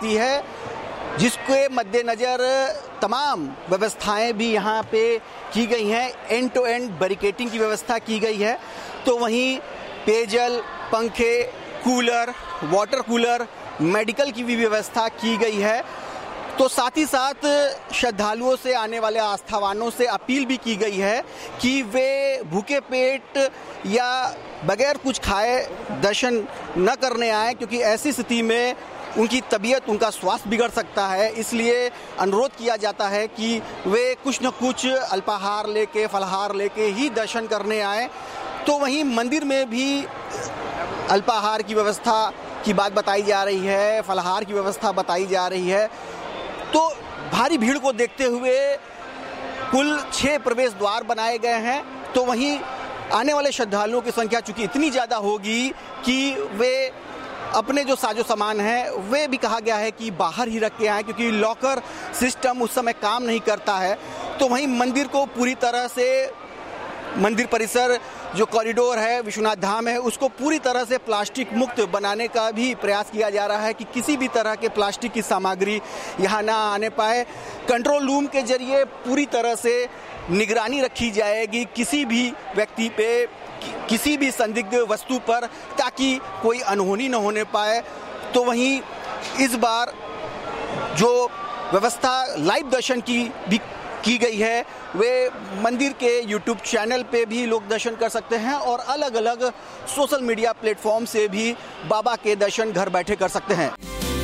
सकती है, जिसके मद्देनज़र तमाम व्यवस्थाएं भी यहाँ पे की गई हैं। एंड टू एंड बैरिकेडिंग की व्यवस्था की गई है। तो वहीं पेयजल, पंखे, कूलर, वाटर कूलर, मेडिकल की भी व्यवस्था की गई है। तो साथ ही साथ श्रद्धालुओं से, आने वाले आस्थावानों से अपील भी की गई है कि वे भूखे पेट या बगैर कुछ खाए दर्शन न करने आए, क्योंकि ऐसी स्थिति में उनकी तबीयत, उनका स्वास्थ्य बिगड़ सकता है। इसलिए अनुरोध किया जाता है कि वे कुछ न कुछ अल्पाहार लेके, फलाहार लेके ही दर्शन करने आए। तो वहीं मंदिर में भी अल्पाहार की व्यवस्था की बात बताई जा रही है, फलाहार की व्यवस्था बताई जा रही है। तो भारी भीड़ को देखते हुए कुल 6 प्रवेश द्वार बनाए गए हैं। तो वहीं आने वाले श्रद्धालुओं की संख्या चूंकि इतनी ज़्यादा होगी कि वे अपने जो साजो सामान है वे भी कहा गया है कि बाहर ही रख के आए, क्योंकि लॉकर सिस्टम उस समय काम नहीं करता है। तो वहीं मंदिर को पूरी तरह से, मंदिर परिसर जो कॉरिडोर है, विश्वनाथ धाम है, उसको पूरी तरह से प्लास्टिक मुक्त बनाने का भी प्रयास किया जा रहा है कि किसी भी तरह के प्लास्टिक की सामग्री यहाँ ना आने पाए। कंट्रोल रूम के जरिए पूरी तरह से निगरानी रखी जाएगी किसी भी व्यक्ति पे, किसी भी संदिग्ध वस्तु पर, ताकि कोई अनहोनी न होने पाए। तो वहीं इस बार जो व्यवस्था लाइव दर्शन की भी की गई है, वे मंदिर के YouTube चैनल पे भी लोग दर्शन कर सकते हैं और अलग अलग सोशल मीडिया प्लेटफॉर्म से भी बाबा के दर्शन घर बैठे कर सकते हैं।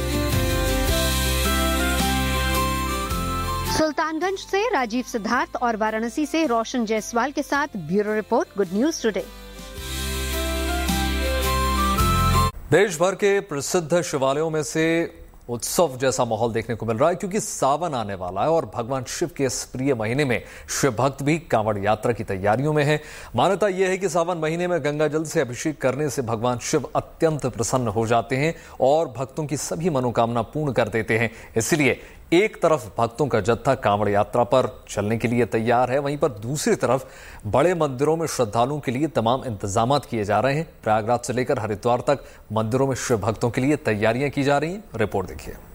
सुल्तानगंज से राजीव सिद्धार्थ और वाराणसी से रोशन जायसवाल के साथ bureau report, good news today. देश भर के प्रसिद्ध शिवालयों में से उत्सव जैसा माहौल देखने को मिल रहा है, क्योंकि सावन आने वाला है और भगवान शिव के इस प्रिय महीने में शिव भक्त भी कांवड़ यात्रा की तैयारियों में हैं। मान्यता यह है कि सावन महीने में गंगा जल से अभिषेक करने से भगवान शिव अत्यंत प्रसन्न हो जाते हैं और भक्तों की सभी मनोकामना पूर्ण कर देते हैं। इसलिए एक तरफ भक्तों का जत्था कांवड़ यात्रा पर चलने के लिए तैयार है, वहीं पर दूसरी तरफ बड़े मंदिरों में श्रद्धालुओं के लिए तमाम इंतजामात किए जा रहे हैं। प्रयागराज से लेकर हरिद्वार तक मंदिरों में शिव भक्तों के लिए तैयारियां की जा रही हैं। रिपोर्ट देखिए।